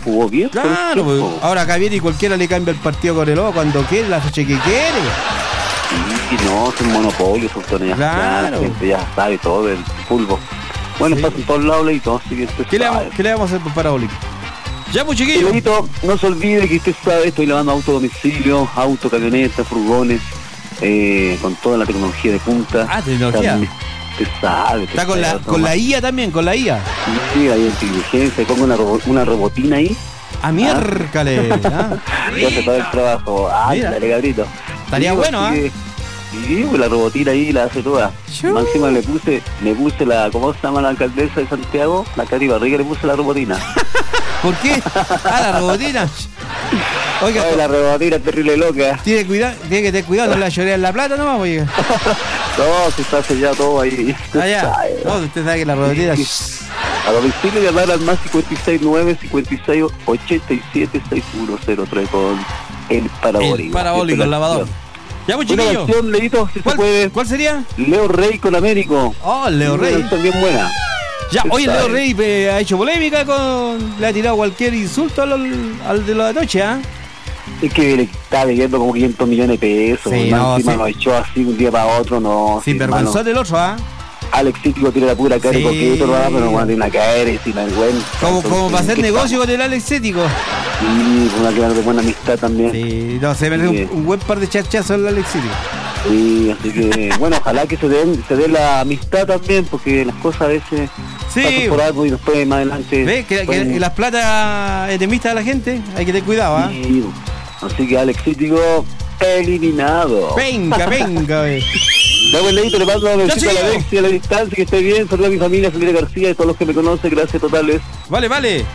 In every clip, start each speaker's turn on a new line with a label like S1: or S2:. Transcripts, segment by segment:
S1: jugó bien.
S2: Claro, pues, ahora acá viene y cualquiera le cambia el partido con el ojo cuando quiere, la fecha que quiere.
S1: Sí, no, es un monopolio, son torneos.
S2: Claro.
S1: La gente ya sabe todo del fútbol. Bueno,
S2: Sí.
S1: pasa en todos lados, Leito, así que usted
S2: ¿Qué le
S1: sabe.
S2: vamos a hacer por parabólico? Ya, pues, chiquillo.
S1: Leito, no se olvide que usted sabe, estoy lavando auto a domicilio, auto, camionetas, furgones, con toda la tecnología de punta.
S2: Ah, tecnología.
S1: Usted sabe.
S2: Está con la IA también, con la IA.
S1: Sí, hay inteligencia, pongo una robotina ahí.
S2: A miércale.
S1: Y hace todo el trabajo. Ay,
S2: Mira.
S1: dale, cabrito.
S2: Estaría
S1: Sí,
S2: bueno,
S1: así que- Sí, pues la robotina ahí la hace toda.
S2: Chu.
S1: Más encima le puse la, ¿cómo se llama la alcaldesa de Santiago? La Cari Barriga, le puse la robotina.
S2: ¿Por qué? Ah, la robotina. Oiga,
S1: Ay, la robotina es terrible loca.
S2: tiene que tener cuidado, no la lloré en la plata nomás, oiga.
S1: No, se está sellado todo ahí.
S2: Allá. No, usted sabe que la robotina.
S1: A domicilio llamar al más 569 56 87 6103 con el parabólico.
S2: El parabólico, el lavador. Ya, pues,
S1: Una
S2: chiquillo.
S1: canción, Leito, si se puede.
S2: ¿Cuál sería?
S1: Leo Rey con Américo.
S2: Oh, Leo
S1: Una
S2: Rey.
S1: canción bien buena.
S2: Ya, oye,
S1: Está
S2: Leo
S1: bien.
S2: Rey ha hecho polémica le ha tirado cualquier insulto al de la noche, ¿ah?
S1: Es que le está leyendo como 500 millones de pesos.
S2: Sí,
S1: Más
S2: no,
S1: encima
S2: sí.
S1: lo echó así un día para otro, no.
S2: Sin vergüenza
S1: hermano.
S2: del otro, ¿ah?
S1: Alex Cítico tiene la pura cara
S2: Sí.
S1: y coqueto, ¿no? Pero no tiene una cara y sin vergüenza.
S2: Como
S1: Entonces,
S2: para hacer
S1: ¿qué
S2: negocio
S1: estamos?
S2: con el Alex Cético.
S1: Sí, una claro de buena amistad también.
S2: Sí, no, se merece
S1: Sí.
S2: un buen par de charchazos el Alex Cético.
S1: Sí, así que, bueno, ojalá que se dé la amistad también, porque las cosas a veces
S2: Sí.
S1: pasan por algo y después más adelante...
S2: ¿Ves? Que
S1: pueden-
S2: las plata enemistas de la gente, hay que tener cuidado, ¿ah?
S1: Sí, así que Alex Cítico eliminado.
S2: Venga, ve.
S1: Ya, buen Leito, le mando un besito a
S2: chiquillo.
S1: la Alexia, a la distancia, que esté bien. Saludos a mi familia, Familia García y todos los que me conocen. Gracias totales.
S2: Vale.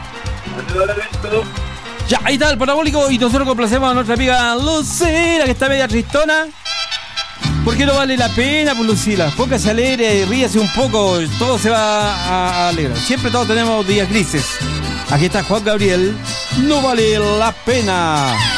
S2: Ya, ahí está el parabólico y nosotros complacemos a nuestra amiga Lucila, que está media tristona. Porque no vale la pena, pues, Lucila. Póngase alegre, ríase un poco, todo se va a alegrar. Siempre todos tenemos días grises. Aquí está Juan Gabriel. No vale la pena.